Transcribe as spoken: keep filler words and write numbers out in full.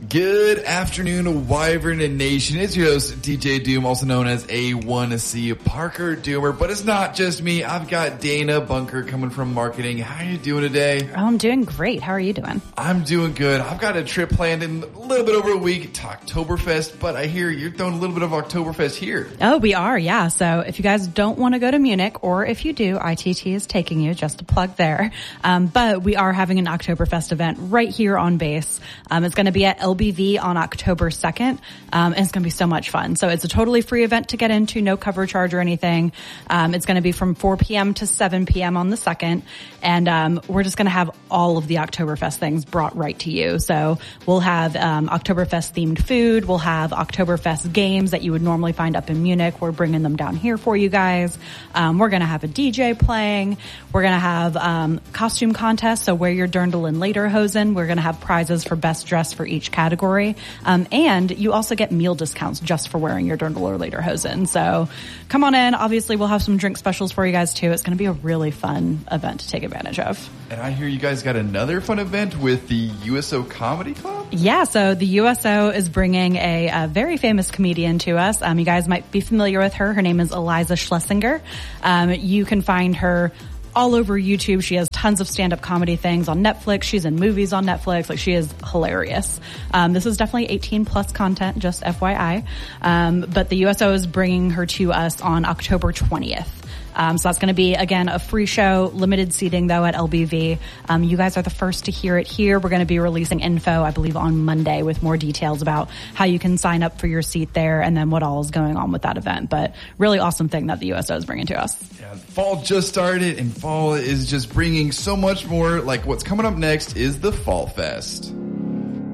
Good afternoon, Wyvern and Nation. It's your host, D J Doom, also known as A one C Parker Doomer. But it's not just me. I've got Dana Bunker coming from marketing. How are you doing today? Oh, I'm doing great. How are you doing? I'm doing good. I've got a trip planned in a little bit over a week to Oktoberfest, but I hear you're throwing a little bit of Oktoberfest here. Oh, we are, yeah. So if you guys don't want to go to Munich, or if you do, I T T is taking you, just to plug there. Um, but we are having an Oktoberfest event right here on base. Um, it's going to be at L B V on October second, um, and it's going to be so much fun. So it's a totally free event to get into, no cover charge or anything. Um, it's going to be from four p.m. to seven p.m. on the second, and um, we're just going to have all of the Oktoberfest things brought right to you. So we'll have um, Oktoberfest themed food. We'll have Oktoberfest games that you would normally find up in Munich. We're bringing them down here for you guys. Um, we're going to have a D J playing. We're going to have um, costume contests. So wear your dirndl and lederhosen. We're going to have prizes for best dress for each category. Um, and you also get meal discounts just for wearing your dirndl or lederhosen. So come on in. Obviously, we'll have some drink specials for you guys too. It's going to be a really fun event to take advantage of. And I hear you guys got another fun event with the U S O Comedy Club? Yeah, so the U S O is bringing a, a very famous comedian to us. Um, you guys might be familiar with her. Her name is Eliza Schlesinger. Um, you can find her all over YouTube. She has tons of stand-up comedy things on Netflix. She's in movies on Netflix. Like, she is hilarious. Um, this is definitely eighteen plus content, just F Y I. Um, but the U S O is bringing her to us on October twentieth. Um, so that's going to be, again, a free show, limited seating though at L B V. Um, you guys are the first to hear it here. We're going to be releasing info, I believe, on Monday with more details about how you can sign up for your seat there and then what all is going on with that event. But really awesome thing that the U S O is bringing to us. Yeah, fall just started, and fall is just bringing so much more. Like, what's coming up next is the Fall Fest.